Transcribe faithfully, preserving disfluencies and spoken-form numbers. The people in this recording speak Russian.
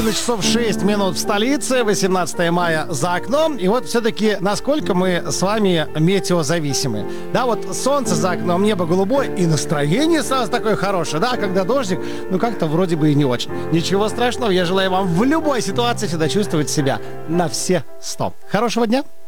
одиннадцать часов шесть минут в столице, восемнадцатое мая за окном. И вот все-таки насколько мы с вами метеозависимы. Да, вот солнце за окном, небо голубое, и настроение сразу такое хорошее. Да, когда дождик, ну как-то вроде бы и не очень. Ничего страшного, я желаю вам в любой ситуации всегда чувствовать себя на все сто. Хорошего дня!